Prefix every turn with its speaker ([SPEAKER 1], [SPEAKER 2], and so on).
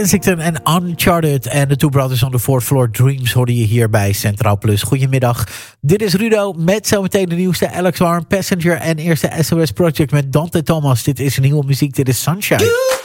[SPEAKER 1] Kensington en Uncharted en de Two Brothers on the Fourth Floor Dreams hoorde je hier bij Centraal Plus. Goedemiddag, dit is Rudo met zometeen de nieuwste Alex Warren, Passenger en eerste SOS Project met Dante Thomas. Dit is nieuwe muziek, dit is Sunshine.